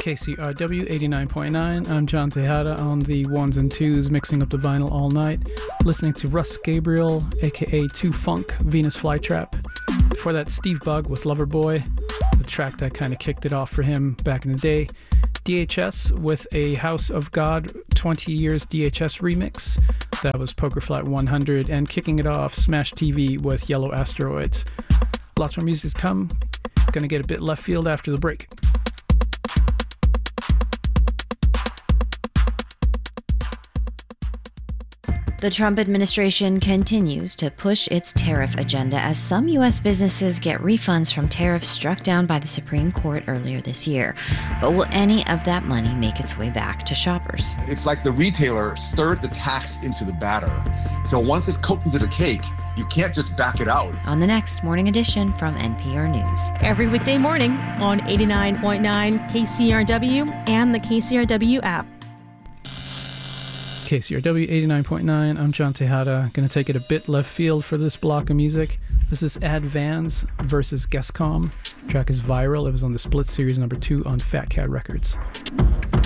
KCRW 89.9. I'm John Tejada on the ones and twos, mixing up the vinyl all night. Listening to Russ Gabriel, aka 2 Funk, Venus Flytrap. Before that, Steve Bug with Loverboy, the track that kind of kicked it off for him back in the day. DHS with a House of God 20 Years DHS remix. That was Poker Flat 100. And kicking it off, Smash TV with Yellow Asteroids. Lots more music to come. Gonna get a bit left field after the break. The Trump administration continues to push its tariff agenda as some U.S. businesses get refunds from tariffs struck down by the Supreme Court earlier this year. But will any of that money make its way back to shoppers? It's like the retailer stirred the tax into the batter. So once it's cooked into the cake, you can't just back it out. On the next Morning Edition from NPR News. Every weekday morning on 89.9 KCRW and the KCRW app. KCRW 89.9. I'm John Tejada. Gonna take it a bit left field for this block of music. This is Ad Vans versus Gescom. The track is Viral. It was on the Split Series number 2 on Fat Cat Records.